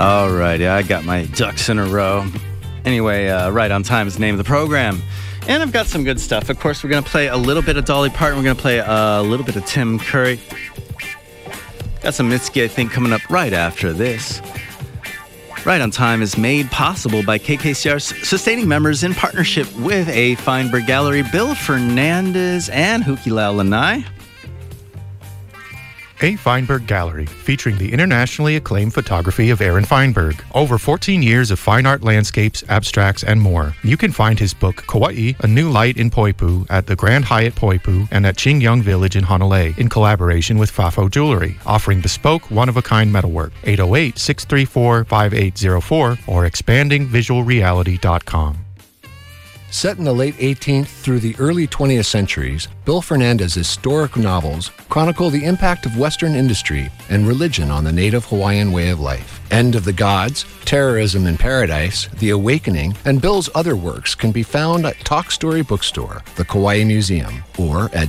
All right, yeah, I got my ducks in a row. Anyway, Right on Time is the name of the program. And I've got some good stuff. Of course, we're going to play a little bit of Dolly Parton. We're going to play a little bit of Tim Curry. Got some Mitski, I think, coming up right after this. Right on Time is made possible by KKCR's sustaining members in partnership with A. Feinberg Gallery, Bill Fernandez, and Hukilau Lanai. A. Feinberg Gallery, featuring the internationally acclaimed photography of Aaron Feinberg. Over 14 years of fine art landscapes, abstracts, and more. You can find his book, Kauai, A New Light in Poipu, at the Grand Hyatt Poipu and at Qingyang Village in Honolulu, in collaboration with Fafo Jewelry, offering bespoke, one-of-a-kind metalwork. 808-634-5804 or expandingvisualreality.com. Set in the late 18th through the early 20th centuries, Bill Fernandez's historic novels chronicle the impact of Western industry and religion on the native Hawaiian way of life. End of the Gods, Terrorism in Paradise, The Awakening, and Bill's other works can be found at Talk Story Bookstore, the Kauai Museum, or at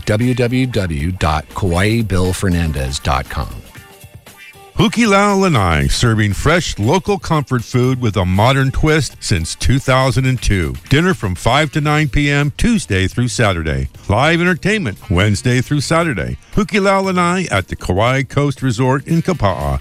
www.kawaibillfernandez.com. Hukilau Lanai, serving fresh local comfort food with a modern twist since 2002. Dinner from 5 to 9 p.m. Tuesday through Saturday. Live entertainment Wednesday through Saturday. Hukilau Lanai at the Kauai Coast Resort in Kapa'a.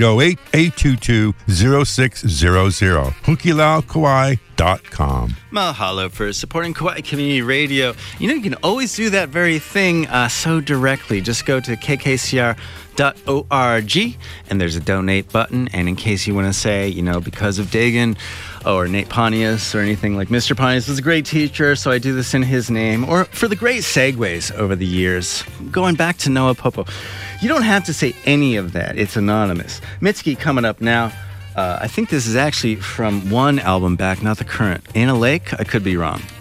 808-822-0600. HukiLauKauai.com. Mahalo for supporting Kauai Community Radio. You know, you can always do that very thing so directly. Just go to kkcr.org and there's a donate button. And in case you want to say, you know, because of Dagan or Nate Pontius or anything like Mr. Pontius was a great teacher, so I do this in his name. Or for the great segues over the years, going back to Noah Popo. You don't have to say any of that. It's anonymous. Mitski coming up now. I think this is actually from one album back, not the current. In a Lake? I could be wrong.